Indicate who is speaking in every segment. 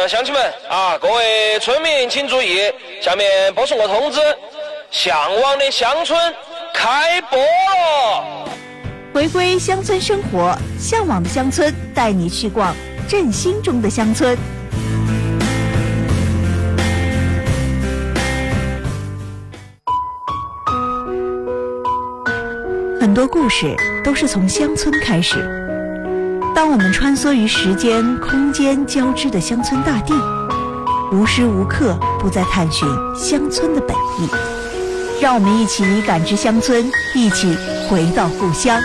Speaker 1: 乡亲们啊，各位村民请注意，下面播送个通知，向往的乡村开播了。
Speaker 2: 回归乡村生活，向往的乡村带你去逛振兴中的乡村。很多故事都是从乡村开始。当我们穿梭于时间、空间交织的乡村大地，无时无刻不在探寻乡村的本意。让我们一起感知乡村，一起回到故乡。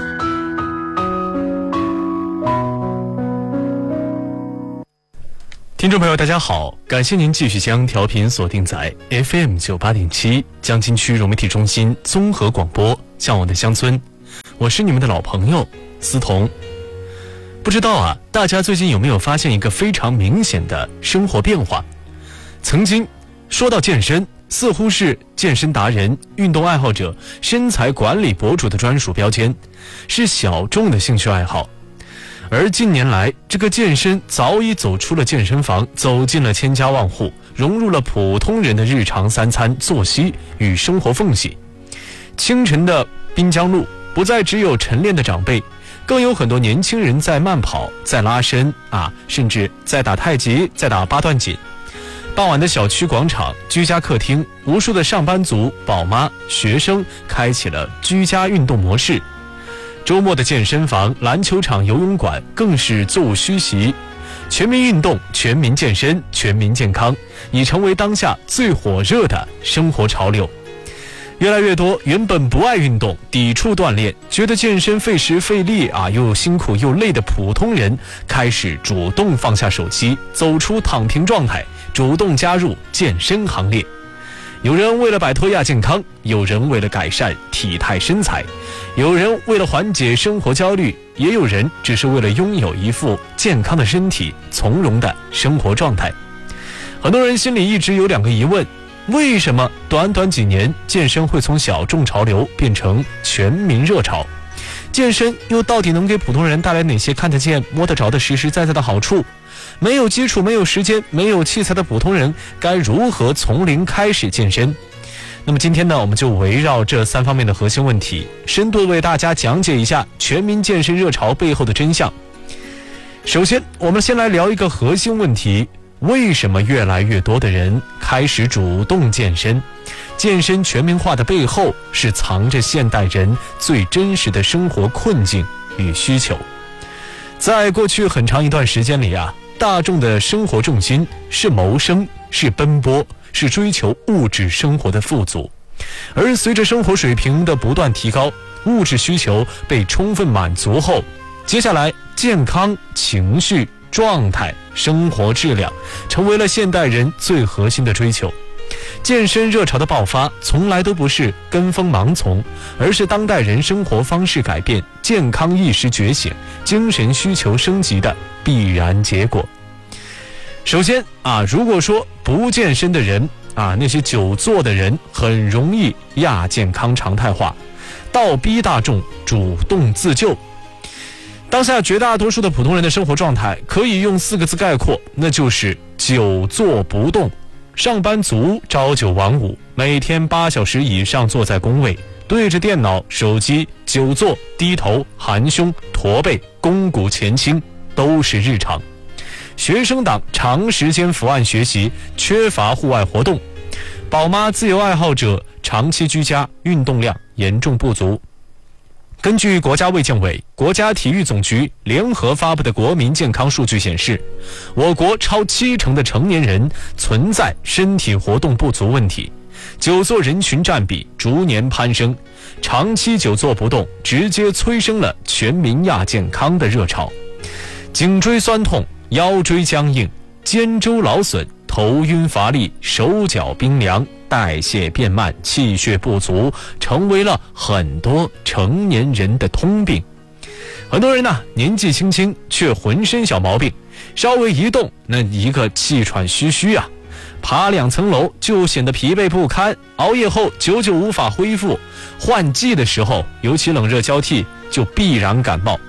Speaker 3: 听众朋友大家好，感谢您继续将调频锁定在 FM 98.7江津区融媒体中心综合广播向往的乡村，我是你们的老朋友思彤。不知道啊，大家最近有没有发现一个非常明显的生活变化？曾经说到健身，似乎是健身达人、运动爱好者、身材管理博主的专属标签，是小众的兴趣爱好。而近年来，这个健身早已走出了健身房，走进了千家万户，融入了普通人的日常三餐作息与生活缝隙。清晨的滨江路不再只有晨练的长辈，更有很多年轻人在慢跑，在拉伸甚至在打太极，在打八段锦。傍晚的小区广场、居家客厅，无数的上班族、宝妈、学生开启了居家运动模式。周末的健身房、篮球场、游泳馆更是座无虚席。全民运动、全民健身、全民健康已成为当下最火热的生活潮流。越来越多原本不爱运动、抵触锻炼、觉得健身费时费力又辛苦又累的普通人，开始主动放下手机，走出躺平状态，主动加入健身行列。有人为了摆脱亚健康，有人为了改善体态身材，有人为了缓解生活焦虑，也有人只是为了拥有一副健康的身体、从容的生活状态。很多人心里一直有两个疑问：为什么短短几年，健身会从小众潮流变成全民热潮？健身又到底能给普通人带来哪些看得见、摸得着的实实在在的好处？没有基础、没有时间、没有器材的普通人该如何从零开始健身？那么今天呢，我们就围绕这三方面的核心问题，深度为大家讲解一下全民健身热潮背后的真相。首先，我们先来聊一个核心问题：为什么越来越多的人开始主动健身？健身全民化的背后，是藏着现代人最真实的生活困境与需求。在过去很长一段时间里大众的生活重心是谋生，是奔波，是追求物质生活的富足。而随着生活水平的不断提高，物质需求被充分满足后，接下来健康、情绪、状态、生活质量成为了现代人最核心的追求。健身热潮的爆发从来都不是跟风盲从，而是当代人生活方式改变、健康意识觉醒、精神需求升级的必然结果。首先如果说不健身的人那些久坐的人很容易亚健康常态化，倒逼大众主动自救。当下绝大多数的普通人的生活状态可以用4个字概括，那就是久坐不动。上班族朝九晚五，每天8小时以上坐在工位，对着电脑、手机，久坐、低头、含胸、驼背、肱骨前倾都是日常。学生党长时间伏案学习，缺乏户外活动。宝妈自由爱好者长期居家，运动量严重不足。根据国家卫健委、国家体育总局联合发布的国民健康数据显示，我国超70%的成年人存在身体活动不足问题，久坐人群占比逐年攀升，长期久坐不动直接催生了全民亚健康的热潮。颈椎酸痛、腰椎僵硬、肩周劳损、头晕乏力、手脚冰凉、代谢变慢、气血不足，成为了很多成年人的通病。很多人年纪轻轻却浑身小毛病，稍微一动那一个气喘吁吁爬2层楼就显得疲惫不堪，熬夜后久久无法恢复，换季的时候尤其冷热交替就必然感冒。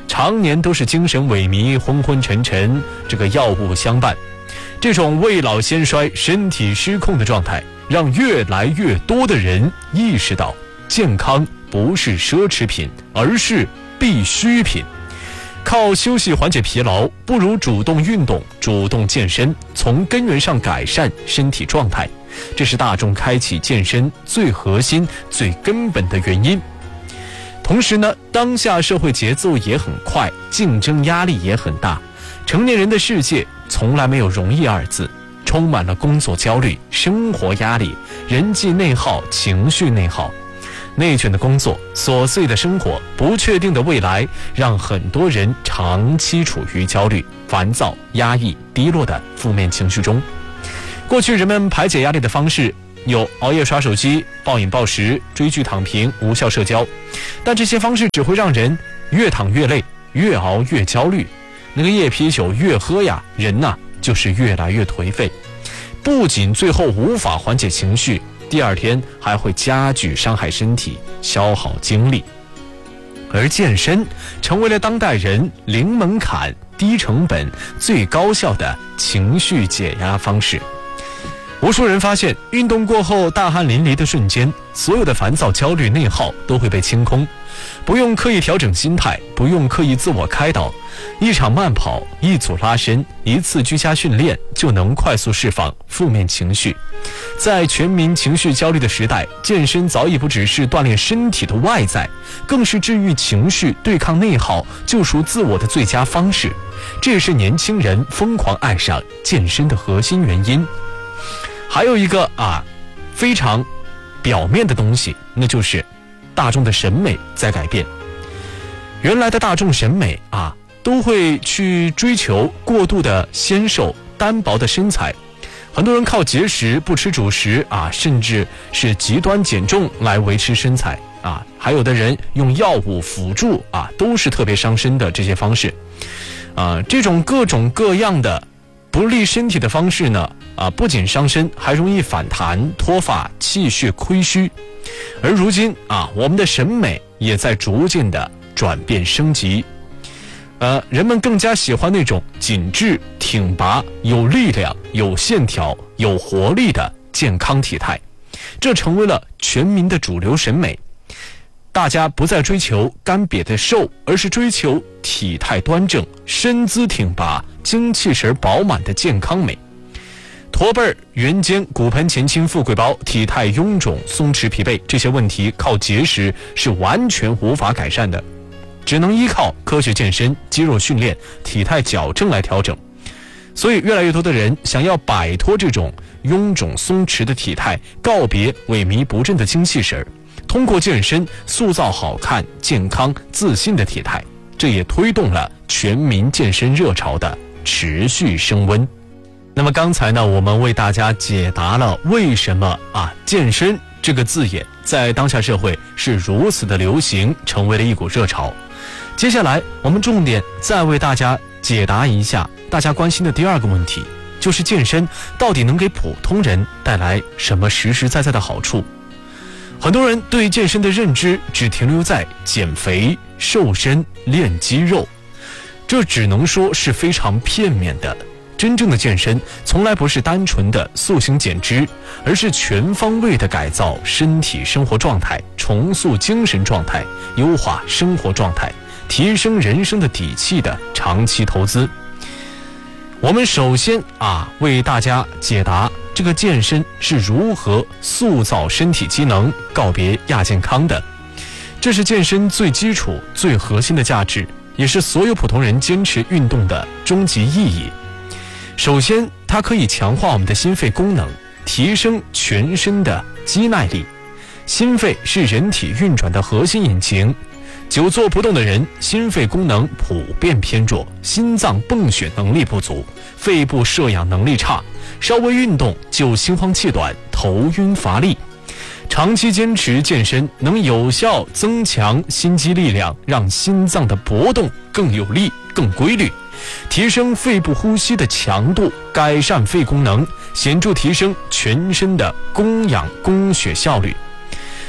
Speaker 3: 常年都是精神萎靡、昏昏沉沉，这个药物相伴，这种未老先衰、身体失控的状态，让越来越多的人意识到，健康不是奢侈品，而是必需品。靠休息缓解疲劳，不如主动运动、主动健身，从根源上改善身体状态。这是大众开启健身最核心、最根本的原因。同时呢，当下社会节奏也很快，竞争压力也很大，成年人的世界从来没有容易二字，充满了工作焦虑、生活压力、人际内耗、情绪内耗。内卷的工作、琐碎的生活、不确定的未来，让很多人长期处于焦虑、烦躁、压抑、低落的负面情绪中。过去人们排解压力的方式有熬夜刷手机、暴饮暴食、追剧躺平、无效社交，但这些方式只会让人越躺越累，越熬越焦虑。那个夜啤酒越喝呀，人呐就是越来越颓废，不仅最后无法缓解情绪，第二天还会加剧伤害身体、消耗精力。而健身成为了当代人零门槛、低成本、最高效的情绪解压方式。无数人发现，运动过后大汗淋漓的瞬间，所有的烦躁、焦虑、内耗都会被清空，不用刻意调整心态，不用刻意自我开导，一场慢跑、一组拉伸、一次居家训练就能快速释放负面情绪。在全民情绪焦虑的时代，健身早已不只是锻炼身体的外在，更是治愈情绪、对抗内耗、救赎自我的最佳方式。这也是年轻人疯狂爱上健身的核心原因。还有一个非常表面的东西，那就是大众的审美在改变。原来的大众审美都会去追求过度的纤瘦、单薄的身材，很多人靠节食、不吃主食甚至是极端减重来维持身材还有的人用药物辅助都是特别伤身的这些方式这种各种各样的不利身体的方式呢不仅伤身，还容易反弹、脱发、气血亏虚。而如今我们的审美也在逐渐的转变升级。人们更加喜欢那种紧致、挺拔、有力量、有线条、有活力的健康体态，这成为了全民的主流审美。大家不再追求干瘪的瘦，而是追求体态端正、身姿挺拔、精气神饱满的健康美。驼背儿、圆肩、骨盆前倾、富贵包、体态臃肿、松弛疲惫，这些问题靠节食是完全无法改善的，只能依靠科学健身、肌肉训练、体态矫正来调整。所以越来越多的人想要摆脱这种臃肿松弛的体态，告别萎靡不振的精气神，通过健身塑造好看、健康、自信的体态，这也推动了全民健身热潮的持续升温。那么刚才呢，我们为大家解答了为什么健身这个字眼在当下社会是如此的流行，成为了一股热潮。接下来我们重点再为大家解答一下大家关心的第二个问题，就是健身到底能给普通人带来什么实实在在的好处。很多人对健身的认知只停留在减肥、瘦身、练肌肉，这只能说是非常片面的。真正的健身从来不是单纯的塑形减脂，而是全方位的改造身体生活状态，重塑精神状态，优化生活状态，提升人生的底气的长期投资。我们首先为大家解答这个健身是如何塑造身体机能，告别亚健康的。这是健身最基础、最核心的价值，也是所有普通人坚持运动的终极意义。首先，它可以强化我们的心肺功能，提升全身的肌耐力。心肺是人体运转的核心引擎，久坐不动的人，心肺功能普遍偏弱，心脏泵血能力不足，肺部摄氧能力差，稍微运动就心慌气短、头晕乏力。长期坚持健身能有效增强心肌力量，让心脏的搏动更有力、更规律，提升肺部呼吸的强度，改善肺功能，显著提升全身的供氧供血效率。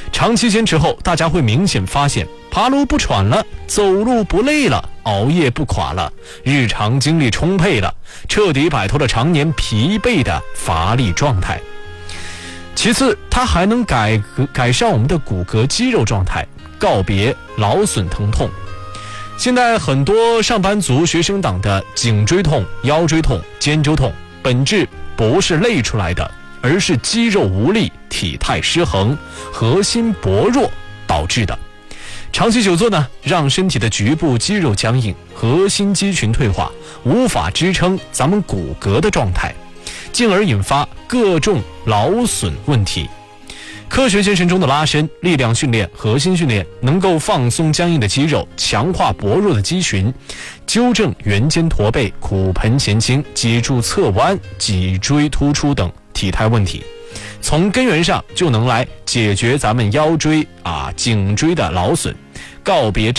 Speaker 3: 长期坚持后，大家会明显发现爬楼不喘了，走路不累了，熬夜不垮了，日常精力充沛了，彻底摆脱了常年疲惫的乏力状态。其次，它还能改善我们的骨骼肌肉状态，告别劳损疼痛。现在很多上班族、学生党的颈椎痛、腰椎痛、肩周痛，本质不是累出来的，而是肌肉无力、体态失衡、核心薄弱导致的。长期久坐呢，让身体的局部肌肉僵硬，核心肌群退化，无法支撑咱们骨骼的状态，进而引发各种劳损问题。科学健身中的拉伸、力量训练、核心训练能够放松僵硬的肌肉，强化薄弱的肌群，纠正圆肩驼背、骨盆前倾、脊柱侧弯、脊椎突出等体态问题，从根源上就能来解决咱们腰椎颈椎的劳损，告别